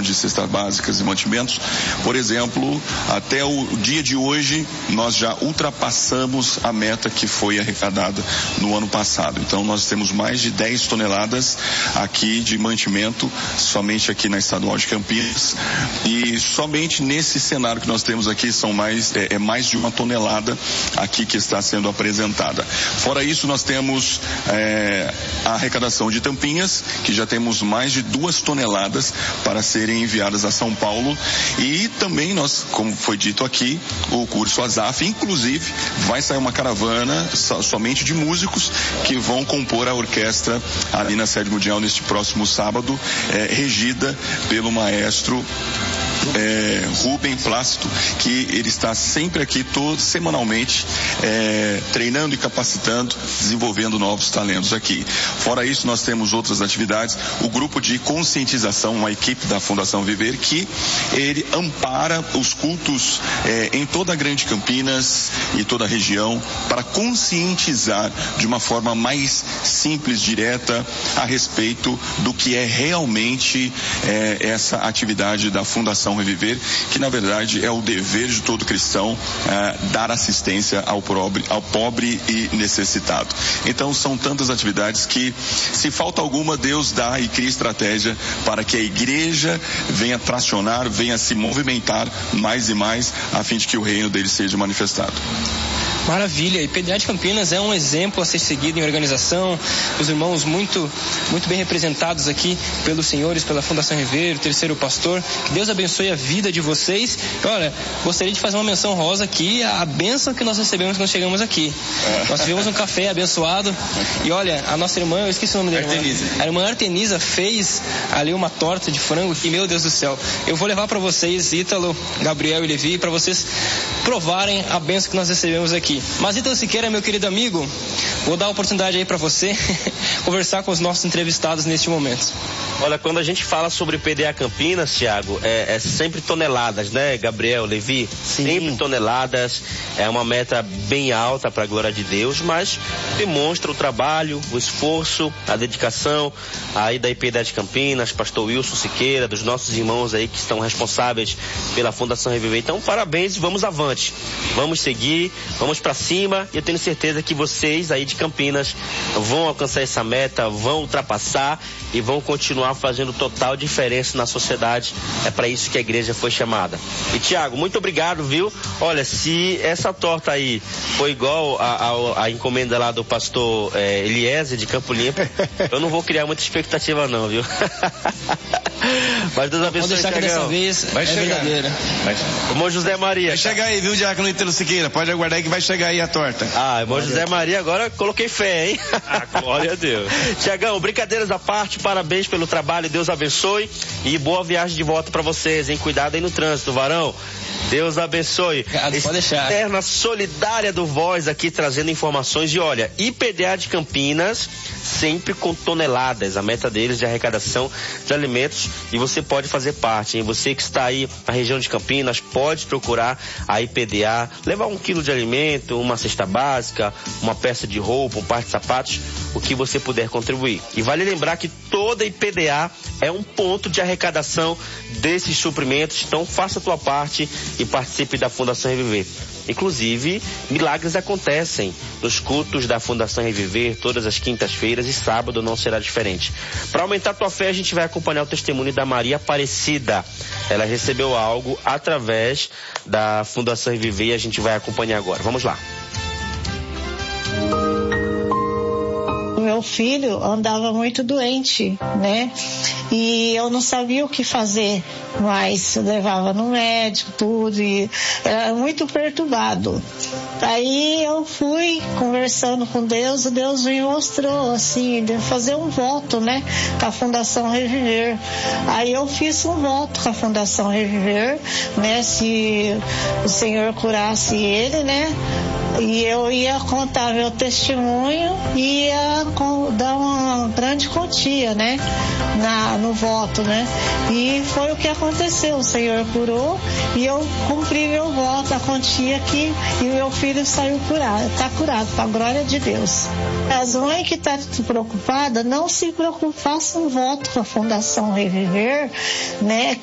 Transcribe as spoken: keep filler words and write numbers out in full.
de cestas básicas e mantimentos. Por exemplo, até o dia de hoje, nós já ultrapassamos a meta que foi arrecadada no ano passado. Então, nós temos mais de dez toneladas aqui de mantimento, somente aqui na Estadual de Campinas. E somente nesse cenário que nós temos aqui, são mais, é, é mais de uma tonelada aqui que está sendo apresentada. Fora isso, nós temos é, a arrecadação de tampinhas, que já temos mais de duas toneladas para serem enviadas a São Paulo. E também nós, como foi dito aqui, o curso ASAF, inclusive, vai sair uma caravana so, somente de músicos que vão compor a orquestra ali na sede mundial neste próximo sábado, é, regida pelo maestro É, Rubem Plácido, que ele está sempre aqui, todo, semanalmente, é, treinando e capacitando, desenvolvendo novos talentos aqui. Fora isso, nós temos outras atividades, o grupo de conscientização, uma equipe da Fundação Viver, que ele ampara os cultos é, em toda a Grande Campinas e toda a região, para conscientizar de uma forma mais simples, direta, a respeito do que é realmente é, essa atividade da Fundação Reviver, que na verdade é o dever de todo cristão eh, dar assistência ao pobre, ao pobre e necessitado. Então são tantas atividades que, se falta alguma, Deus dá e cria estratégia para que a igreja venha tracionar, venha se movimentar mais e mais, a fim de que o reino dele seja manifestado. Maravilha, e I P D A de Campinas é um exemplo a ser seguido em organização, os irmãos muito, muito bem representados aqui pelos senhores, pela Fundação Rever, o terceiro pastor. Que Deus abençoe a vida de vocês. E, olha, gostaria de fazer uma menção rosa aqui, a bênção que nós recebemos quando chegamos aqui. Nós tivemos um café abençoado e olha, a nossa irmã, eu esqueci o nome dela, Artenisa. A irmã Artenisa fez ali uma torta de frango que, meu Deus do céu, eu vou levar para vocês, Ítalo, Gabriel e Levi, para vocês provarem a bênção que nós recebemos aqui. Mas Ítalo Siqueira, meu querido amigo, vou dar a oportunidade aí para você conversar com os nossos entrevistados neste momento. Olha, quando a gente fala sobre I P D A Campinas, Thiago, é, é sempre toneladas, né, Gabriel, Levi? Sim. Sempre toneladas, é uma meta bem alta para a glória de Deus, mas demonstra o trabalho, o esforço, a dedicação aí da I P D A de Campinas, pastor Wilson Siqueira, dos nossos irmãos aí que estão responsáveis pela Fundação Reviver. Então, parabéns e vamos avante. Vamos seguir, vamos para cima, e eu tenho certeza que vocês aí de Campinas vão alcançar essa meta, vão ultrapassar e vão continuar fazendo total diferença na sociedade. É para isso que a igreja foi chamada. E Tiago, muito obrigado, viu? Olha, se essa torta aí foi igual a, a, a encomenda lá do pastor é, Eliezer de Campo Limpo, eu não vou criar muita expectativa não, viu? Mas Deus abençoe, Tiagão. Dessa vez vai é chegar. verdadeira. Vai... Irmão José Maria. Vai chegar aí, viu, Diácono Ítalo Siqueira? Pode aguardar aí que vai chegar aí a torta. Ah, irmão José Maria, agora coloquei fé, hein? Ah, glória a Deus. Tiagão, brincadeiras à parte, parabéns pelo trabalho, Deus abençoe e boa viagem de volta pra vocês, hein? Cuidado aí no trânsito, varão. Deus abençoe. Obrigado, pode deixar. Externa solidária do Voz aqui trazendo informações. E olha, I P D A de Campinas sempre com toneladas, a meta deles de arrecadação de alimentos, e você pode fazer parte, hein? Você que está aí na região de Campinas, pode procurar a I P D A, levar um quilo de alimento, uma cesta básica, uma peça de roupa, um par de sapatos, o que você puder contribuir. E vale lembrar que toda I P D A é um ponto de arrecadação desses suprimentos, então faça a tua parte e participe da Fundação Reviver. Inclusive, milagres acontecem nos cultos da Fundação Reviver todas as quintas-feiras, e sábado não será diferente. Para aumentar a tua fé, a gente vai acompanhar o testemunho da Maria Aparecida. Ela recebeu algo através da Fundação Reviver e a gente vai acompanhar agora. Vamos lá. Meu filho andava muito doente, né? E eu não sabia o que fazer, mas eu levava no médico, tudo, e era muito perturbado. Aí eu fui conversando com Deus, e Deus me mostrou, assim, de fazer um voto, né? Com a Fundação Reviver. Aí eu fiz um voto com a Fundação Reviver, né? Se o Senhor curasse ele, né? E eu ia contar meu testemunho e ia dar uma grande quantia, né? Na, no voto, né? E foi o que aconteceu. O Senhor curou e eu cumpri meu voto, a quantia aqui, e meu filho saiu curado, está curado, para a glória de Deus. As mães que estão tá preocupadas, não se preocupem, façam um voto com a Fundação Reviver, né?